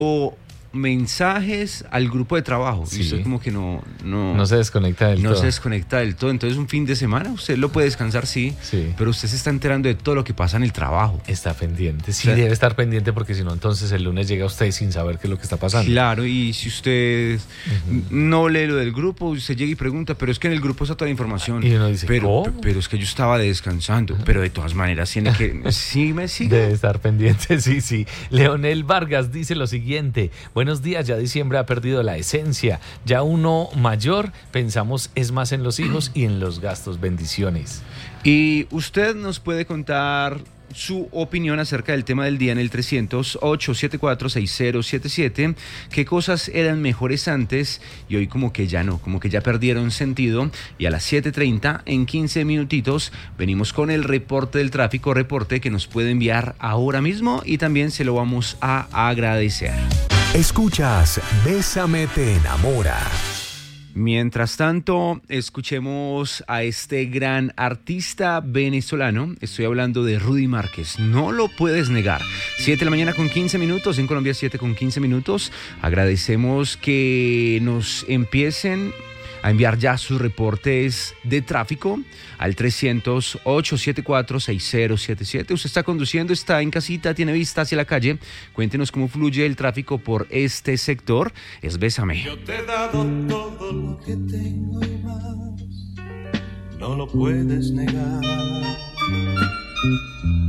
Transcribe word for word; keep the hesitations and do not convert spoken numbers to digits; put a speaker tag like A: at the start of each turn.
A: o mensajes al grupo de trabajo.
B: Sí.
A: Y usted como que no... No,
B: No se desconecta del
A: no
B: todo.
A: se desconecta del todo. Entonces un fin de semana usted lo puede descansar, sí,
B: Sí.
A: pero usted se está enterando de todo lo que pasa en el trabajo.
B: Está pendiente. Sí,
A: O sea,
B: debe estar pendiente porque si no, entonces el lunes llega usted sin saber qué es lo que está pasando.
A: Claro, y si usted
B: Ujú.
A: no lee lo del grupo, usted llega y pregunta, pero es que en el grupo está toda la información.
B: Y uno dice,
A: pero,
B: ¿cómo?
A: pero es que yo estaba descansando, pero de todas maneras tiene que... ¿Sí me sigue?
B: Debe estar pendiente, sí, sí. Leonel Vargas dice lo siguiente: buenos días, ya diciembre ha perdido la esencia. Ya uno mayor, pensamos es más en los hijos y en los gastos. Bendiciones.
A: Y usted nos puede contar su opinión acerca del tema del día en el trescientos, ochocientos setenta y cuatro, sesenta siete siete. ¿Qué cosas eran mejores antes y hoy como que ya no, como que ya perdieron sentido? Y a las siete treinta, en quince minutitos, venimos con el reporte del tráfico, reporte que nos puede enviar ahora mismo y también se lo vamos a agradecer.
C: Escuchas Bésame te enamora.
A: Mientras tanto, escuchemos a este gran artista venezolano. Estoy hablando de Rudy Márquez. No lo puedes negar. siete de la mañana con quince minutos. En Colombia, siete con quince minutos. Agradecemos que nos empiecen a enviar ya sus reportes de tráfico al trescientos, ochocientos setenta y cuatro, sesenta siete siete. Usted está conduciendo, está en casita, tiene vista hacia la calle. Cuéntenos cómo fluye el tráfico por este sector. Es Bésame.
D: Yo te he dado todo lo que tengo y más, no lo puedes negar.